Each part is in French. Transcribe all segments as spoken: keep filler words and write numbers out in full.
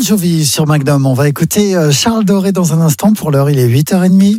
Bon Jovi sur Magnum. On va écouter Charles Doré dans un instant. Pour l'heure, il est huit heures trente.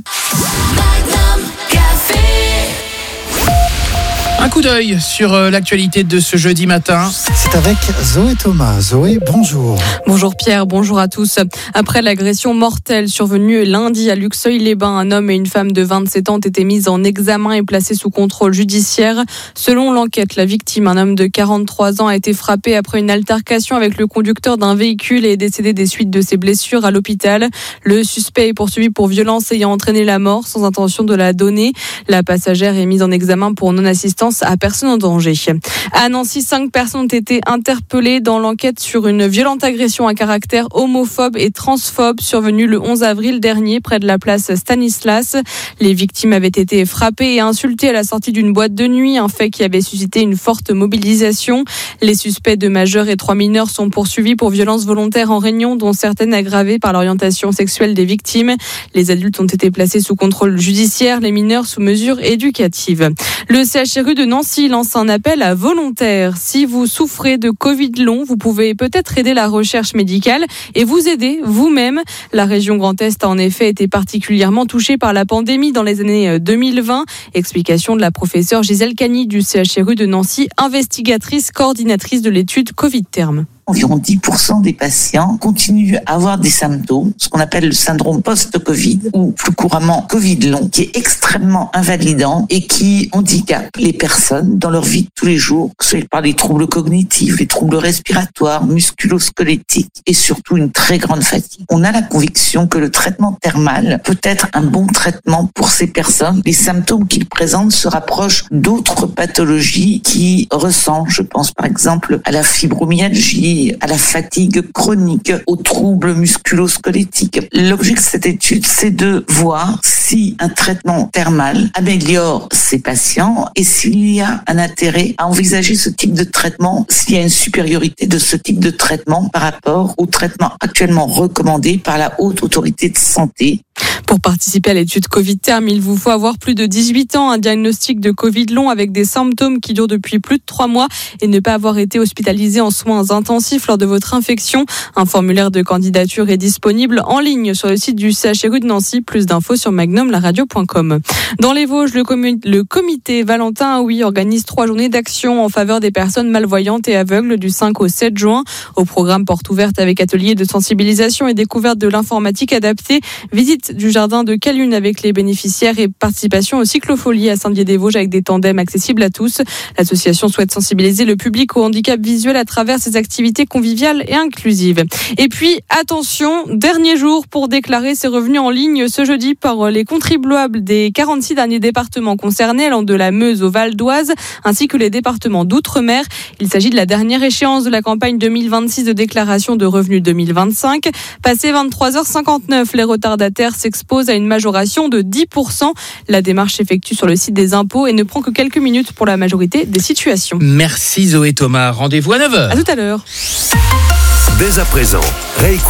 Un coup d'œil sur l'actualité de ce jeudi matin. C'est avec Zoé Thomas. Zoé, bonjour. Bonjour Pierre, bonjour à tous. Après l'agression mortelle survenue lundi à Luxeuil-les-Bains, un homme et une femme de vingt-sept ans ont été mis en examen et placés sous contrôle judiciaire. Selon l'enquête, la victime, un homme de quarante-trois ans, a été frappé après une altercation avec le conducteur d'un véhicule et est décédé des suites de ses blessures à l'hôpital. Le suspect est poursuivi pour violence ayant entraîné la mort sans intention de la donner. La passagère est mise en examen pour non-assistance à personne en danger. À Nancy, cinq personnes ont été interpellées dans l'enquête sur une violente agression à caractère homophobe et transphobe survenue le onze avril dernier près de la place Stanislas. Les victimes avaient été frappées et insultées à la sortie d'une boîte de nuit, un fait qui avait suscité une forte mobilisation. Les suspects, deux majeurs et trois mineurs, sont poursuivis pour violences volontaires en réunion, dont certaines aggravées par l'orientation sexuelle des victimes. Les adultes ont été placés sous contrôle judiciaire, les mineurs sous mesure éducative. Le C H R U de Nancy lance un appel à volontaires. Si vous souffrez de Covid long, vous pouvez peut-être aider la recherche médicale et vous aider vous-même. La région Grand Est a en effet été particulièrement touchée par la pandémie dans les années deux mille vingt. Explication de la professeure Gisèle Cagny du C H R U de Nancy, investigatrice coordinatrice de l'étude Covid terme. Environ dix pour cent des patients continuent à avoir des symptômes, ce qu'on appelle le syndrome post-Covid, ou plus couramment Covid long, qui est extrêmement invalidant et qui handicape les personnes dans leur vie de tous les jours, que ce soit par les troubles cognitifs, les troubles respiratoires, musculo-squelettiques et surtout une très grande fatigue. On a la conviction que le traitement thermal peut être un bon traitement pour ces personnes. Les symptômes qu'ils présentent se rapprochent d'autres pathologies qui ressemblent, je pense par exemple à la fibromyalgie, à la fatigue chronique, aux troubles musculo-squelettiques. L'objet de cette étude, c'est de voir si un traitement thermal améliore ces patients et s'il y a un intérêt à envisager ce type de traitement, s'il y a une supériorité de ce type de traitement par rapport au traitement actuellement recommandé par la Haute Autorité de Santé. Pour participer à l'étude Covid terme, il vous faut avoir plus de dix-huit ans, un diagnostic de Covid long avec des symptômes qui durent depuis plus de trois mois et ne pas avoir été hospitalisé en soins intensifs lors de votre infection. Un formulaire de candidature est disponible en ligne sur le site du C H R U de Nancy. Plus d'infos sur magnum la radio point com. Dans les Vosges, le, commun- le comité Valentin Aoui organise trois journées d'action en faveur des personnes malvoyantes et aveugles du cinq au sept juin. Au programme porte ouverte avec ateliers de sensibilisation et découverte de l'informatique adaptée, visite du jardin de Calune avec les bénéficiaires et participation au cyclofolie à Saint-Dié-des-Vosges avec des tandems accessibles à tous. L'association souhaite sensibiliser le public au handicap visuel à travers ses activités conviviales et inclusives. Et puis, attention, dernier jour pour déclarer ses revenus en ligne ce jeudi par les contribuables des quarante-six derniers départements concernés, allant de la Meuse au Val d'Oise, ainsi que les départements d'outre-mer. Il s'agit de la dernière échéance de la campagne deux mille vingt-six de déclaration de revenus deux mille vingt-cinq. Passé vingt-trois heures cinquante-neuf, les retardataires s'exposent à une majoration de dix pour cent. La démarche s'effectue sur le site des impôts et ne prend que quelques minutes pour la majorité des situations. Merci Zoé Thomas. Rendez-vous à neuf heures. À tout à l'heure. Dès à présent, réécoutez